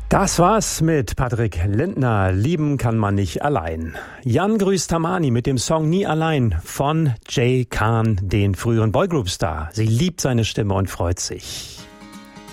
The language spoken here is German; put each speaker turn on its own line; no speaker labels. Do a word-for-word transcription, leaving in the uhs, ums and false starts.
Das war's mit Patrick Lindner. Lieben kann man nicht allein. Jan grüßt Tamani mit dem Song Nie allein von Jay Khan, den früheren Boygroup-Star. Sie liebt seine Stimme und freut sich.